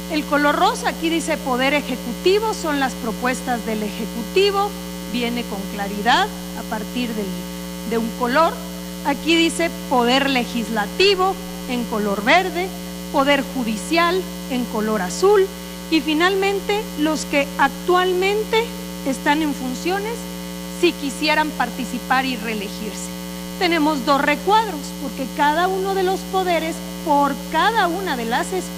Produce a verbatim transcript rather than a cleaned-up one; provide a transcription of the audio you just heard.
El color rosa, aquí dice poder ejecutivo, son las propuestas del ejecutivo, viene con claridad a partir del, de un color. Aquí dice poder legislativo en color verde, poder judicial en color azul, y finalmente los que actualmente están en funciones si quisieran participar y reelegirse. Tenemos dos recuadros, porque cada uno de los poderes, por cada una de las esferas,